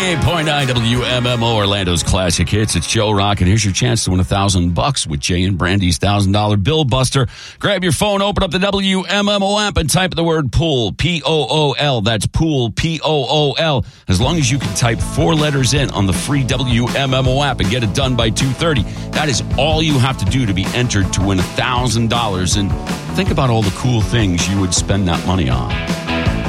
98.9 WMMO, Orlando's classic hits. It's Joe Rock, and here's your chance to win $1,000 with Jay and Brandy's $1,000 Bill Buster. Grab your phone, open up the WMMO app, and type the word pool, P-O-O-L. That's pool, P-O-O-L. As long as you can type 4 letters in on the free WMMO app and get it done by 2:30. That is all you have to do to be entered to win $1,000. And think about all the cool things you would spend that money on.